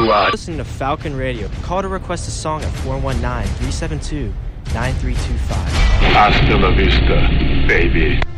は Listening to Falcon Radio. Call to request a song at 419-372-9325. Hasta la vista, baby.